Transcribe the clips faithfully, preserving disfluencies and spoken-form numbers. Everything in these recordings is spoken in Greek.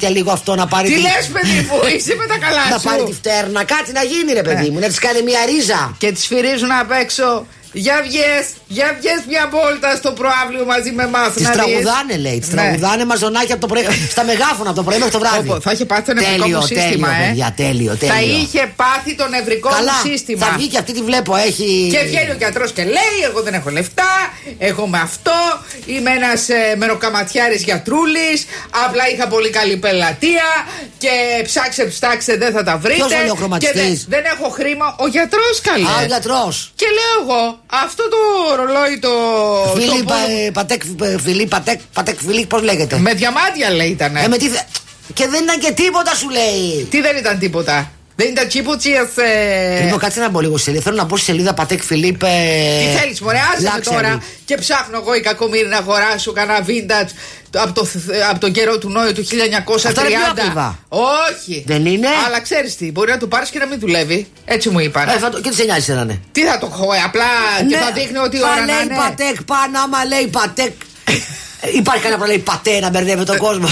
και λίγο αυτό να πάρει. Τι τη... λες, παιδί μου, είσαι με τα καλά σου. Να πάρει τη φτέρνα, κάτι να γίνει, ρε παιδί μου, να τη κάνει μια ρίζα. Και τη σφυρίζουν απ' έξω. Για βγες, για βγες μια βόλτα στο προάβλιο μαζί με εμάς. Τις τραγουδάνε, λέει. Τις ναι. τραγουδάνε μαζονάκια από το πρωί, στα μεγάφωνα από το πρωί μέχρι το βράδυ. Όπο, θα είχε πάθει το νευρικό μου σύστημα, τέλειο, ε. παιδιά, τέλειο, τέλειο. Θα είχε πάθει το νευρικό Καλά, μου σύστημα. Θα βγει και αυτή τη βλέπω, έχει. Και βγαίνει ο γιατρός και λέει: εγώ δεν έχω λεφτά, εγώ με αυτό. Είμαι ένας ε, μεροκαματιάρης γιατρούλης. Απλά είχα πολύ καλή πελατεία. Και ψάξε, ψάξε, δεν θα τα βρείτε. Ποιος είναι ο χρωματιστής? Δεν, δεν έχω χρήμα. Ο γιατρός, καλέ. Α, ο γιατρός. Και λέω εγώ, αυτό το ρολόι το. Φίλιπ, το ε, πατέκ, Φιλίπ, πατέκ, πατέκ, Φιλίπ, πώς λέγεται. Με διαμάντια λέει ήταν. Ε, με τι... Και δεν ήταν και τίποτα, σου λέει. Τι δεν ήταν τίποτα. Δεν ήταν τσίπουτσιας. Ε... Λοιπόν, κάτσε να μπω λίγο σελίδα. Θέλω να μπω στη σελίδα Πατέκ Φιλίπ. Ε... Τι θέλεις, μωρέ, άσε με τώρα. Και ψάχνω εγώ η κακομοίρη να αγοράσω κανένα vintage από, το, από τον καιρό του Νόη του χίλια εννιακόσια τριάντα. Αυτά είναι πιο ακριβά. Όχι. Δεν είναι. Αλλά ξέρεις τι, μπορεί να το πάρεις και να μην δουλεύει. Έτσι μου είπαν. Ε, το... Και τι σε νοιάζει να είναι. Τι θα το έχω, ε, απλά ναι, και θα δείχνει ότι η ώρα να είναι. Λέει Πατέκ, πάνω άμα λέει Πατέκ. Υπάρχει κανένα που λέει πατέ να μπερδεύει τον κόσμο.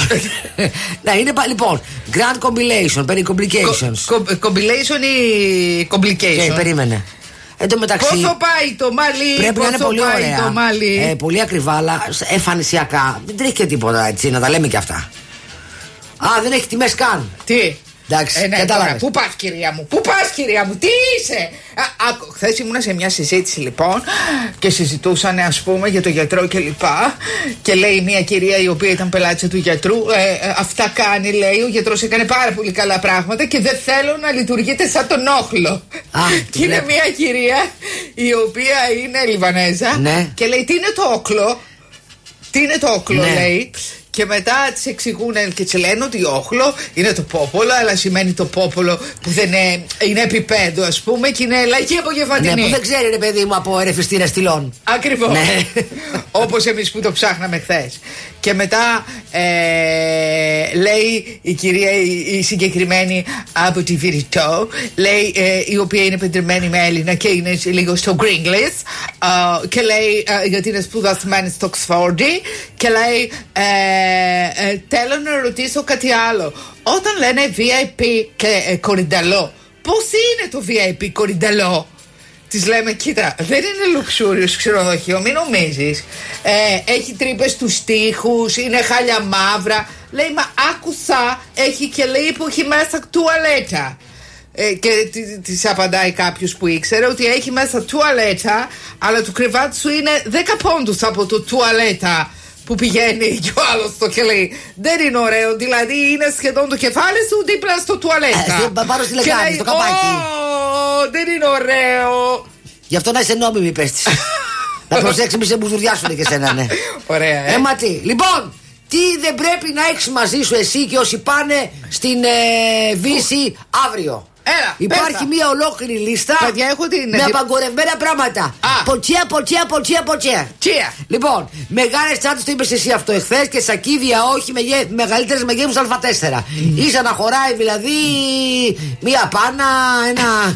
Να είναι λοιπόν Grand Compilation, περί complications. Compilation ή complication? Και περίμενε. Εν τω μεταξύ. Πόσο πάει το μάλι, πρέπει να είναι πολύ ωραία. Το μάλι. Ε, πολύ ακριβά, αλλά εμφανισιακά δεν τρέχει και τίποτα, έτσι, να τα λέμε και αυτά. Α, δεν έχει τιμές καν. Τι? Εντάξει, ε, ναι, κατάλαβες. Πού πας, κυρία μου, πού πας, κυρία μου, τι είσαι? Χθες ήμουνα σε μια συζήτηση λοιπόν και συζητούσαν, ας πούμε, για το γιατρό και λοιπά. Και λέει μια κυρία η οποία ήταν πελάτησα του γιατρού, ε, ε, αυτά κάνει, λέει, ο γιατρός έκανε πάρα πολύ καλά πράγματα και δεν θέλω να λειτουργείτε σαν τον όχλο. Α, και είναι μια κυρία η οποία είναι Λιβανέζα, ναι. Και λέει, τι είναι το όχλο? Τι είναι το όχλο, ναι. Λέει. Και μετά τις εξηγούν και τις λένε ότι όχλο είναι το πόπολο, αλλά σημαίνει το πόπολο που δεν είναι, είναι επίπεδο, ας πούμε, και είναι λαϊκή απογευματινή. Ναι, που δεν ξέρει, ρε παιδί μου, από ερεφιστήρα στυλών. Ακριβώς. Ναι. Όπως εμείς που το ψάχναμε χθες. Και μετά ε, λέει η κυρία η, η συγκεκριμένη από τη Βηρητό, λέει, ε, η οποία είναι παντρεμένη με Έλληνα και είναι λίγο στο Gringlish, ε, και λέει, ε, γιατί είναι σπουδασμένη στο Οξφόρντι, και λέει, ε, ε, θέλω να ρωτήσω κάτι άλλο. Όταν λένε βι άι πι και ε, κορινταλό, πώς είναι το βι άι πι κορινταλό? Της λέμε, κοίτα, δεν είναι luxurious ξενοδοχείο, μην νομίζεις. Ε, έχει τρύπες στους τοίχους, είναι χάλια μαύρα. Λέει, μα άκουσα, έχει και λέει που έχει μέσα τουαλέτα. Ε, και της απαντάει κάποιος που ήξερε ότι έχει μέσα τουαλέτα, αλλά το κρεβάτι σου είναι δέκα πόντους από το τουαλέτα που πηγαίνει και ο άλλος το και λέει, δεν είναι ωραίο, δηλαδή είναι σχεδόν το κεφάλι σου δίπλα στο τουαλέτα. Ε, πάρω στη λεκάνη, στο καπάκι. Ω, δεν είναι ωραίο. Γι' αυτό να είσαι νόμιμη, πες της. Να προσέξει, μη σε μπουζουριάσουνε και σένα, ναι. Ωραία, ε. Ε, μα τι. Λοιπόν, τι δεν πρέπει να έχεις μαζί σου εσύ και όσοι πάνε στην ε, Βύση αύριο? Έλα, υπάρχει πέτα. Μια ολόκληρη λίστα. Παιδιά, έχω την... με απαγορευμένα πράγματα. Ποτσία, ποτσία, ποτσία, ποτσία. Τσία. Λοιπόν, μεγάλες τσάντες, το είπες εσύ αυτό εχθές, και σακίδια όχι, μεγε... μεγαλύτερες μεγέθους Α τέσσερα. Mm. Ίσα να χωράει δηλαδή μία πάνα, ένα,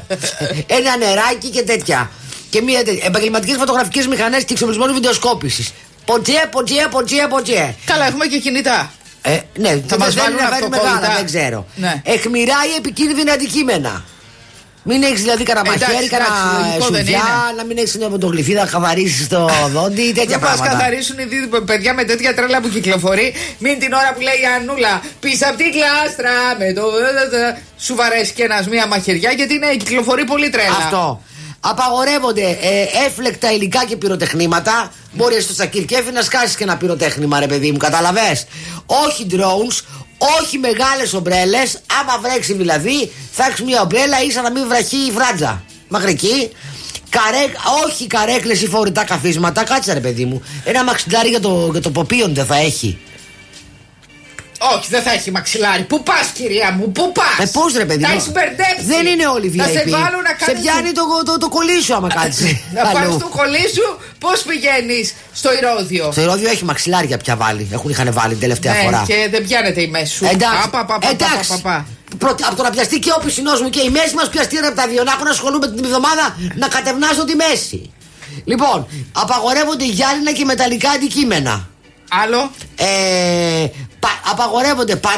ένα νεράκι και τέτοια. Και μία τέτοια. Επαγγελματικές φωτογραφικές μηχανές και εξοπλισμό βιντεοσκόπησης. Ποτσία, ποτσία, ποτσία, ποτσία. Καλά, έχουμε και κινητά. Ε, ναι, θα μας βάλουν μεγάλα, δεν ξέρω. Ναι. Εχμηράει επικίνδυνα αντικείμενα. Μην έχεις δηλαδή κανένα μαχαίρι, κανένα σουδιά, να μην έχεις νευμοτογλυφίδα να καθαρίσεις το δόντι, τέτοια πράγματα. Να μας καθαρίσουν οι δύο παιδιά με τέτοια τρέλα που κυκλοφορεί. Μην την ώρα που λέει η Ανούλα πίσω από την κλάστρα με το. Σου βαρέσει και ένας μία μαχαιριά, γιατί είναι, κυκλοφορεί πολύ τρέλα. Αυτό. Απαγορεύονται ε, έφλεκτα υλικά και πυροτεχνήματα. Μπορεί στο σακίρκέφι να σκάσεις και ένα πυροτέχνημα, ρε παιδί μου, καταλαβες. Όχι drones, όχι μεγάλες ομπρέλες. Άμα βρέξει δηλαδή, θα έχεις μια ομπρέλα ίσα να μην βραχεί η βράτζα. Μέχρι εκεί. Καρέ, όχι καρέκλες ή φορητά καθίσματα. Κάτσε, ρε παιδί μου. Ένα μαξιλάρι για το, για το ποπίον δεν θα έχει. Όχι, δεν θα έχει μαξιλάρι. Πού πας, κυρία μου, πού πας? Ε, πώς, ρε παιδί μου. Θα έχεις μπερδέψει. Δεν είναι όλοι βι άι πι. Θα σε βάλω να κάνεις. Σε πιάνει το, το, το κολλή σου άμα κάτσεις. Να πάρεις το κολλή σου, πώς πηγαίνεις στο Ηρώδειο? Στο Ηρώδειο έχει μαξιλάρια πια βάλει. Έχουν είχαν βάλει την τελευταία ναι, φορά. Και δεν πιάνεται η μέση σου. Εντάξει. Απα, πα, πα, Εντάξει. Πα, πα, πα. Πρώτη, από το να πιαστεί και ο πισινός μου και η μέση μας πιαστεί από τα δύο. Να έχω να ασχολούμαι την εβδομάδα να κατευνάσω τη μέση. Λοιπόν, απαγορεύονται γυάλινα και μεταλλικά αντικείμενα. Άλλο. Ε, πα, απαγορεύονται